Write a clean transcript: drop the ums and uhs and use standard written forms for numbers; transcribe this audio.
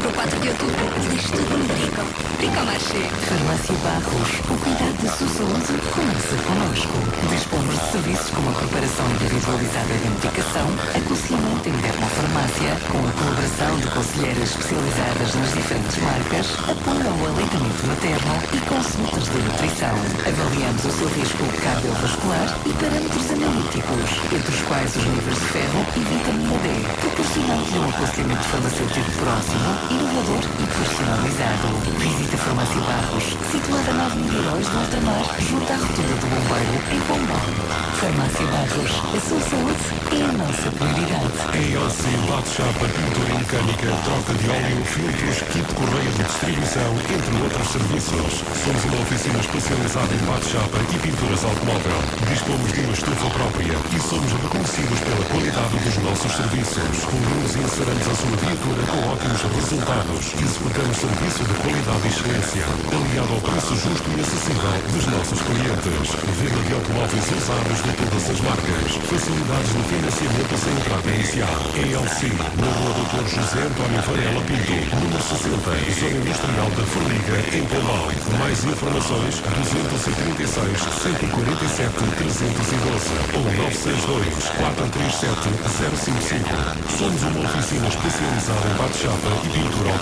chegou 4 de outubro e deixa tudo no Brico. Bricomarché. Farmácia Barros. O cuidado da sua saúde começa connosco. Dispomos de serviços como a preparação individualizada de medicação, aconselhamento interno à farmácia, com a colaboração de conselheiras especializadas nas diferentes marcas, apoio ao aleitamento materno e consultas de nutrição. Avaliamos o seu risco cardiovascular e parâmetros analíticos, entre os quais os níveis de ferro e vitamina D, proporcionando-lhe um aconselhamento farmacêutico próximo, inovador e personalizado. Visita a Farmácia Barros, situada na Avenida Heróis do Ultramar, junto à rotunda do Bombeiro, em Pombal. Farmácia Barros, a sua saúde é a nossa prioridade. ELC bate-chapa, pintura e mecânica, troca de óleo, filtros, kit de correia de distribuição, entre outros serviços. Somos uma oficina especializada em bate-chapa e pinturas automóvel. Dispomos de uma estufa própria e somos reconhecidos pela qualidade dos nossos serviços. Polimos e enceramos a sua viatura com ótimos resultados. Executamos serviço de qualidade e excelência, aliado ao preço justo e acessível dos nossos clientes. Venda de automóveis usados de todas as marcas. Facilidades de financiamento sem entrada inicial. ELC, na rua Dr. José António Varela Pinto, número 60, Zona Industrial da Formiga, em Pombal. Mais informações, 236 147 312 ou 962 437 055. Somos uma oficina especializada em bate-chapa e pintura